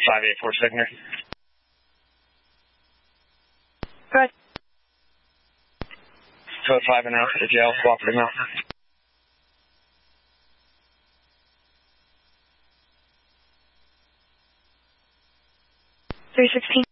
584 Signer. Good. Code 5 and out to the jail, cooperative now. $316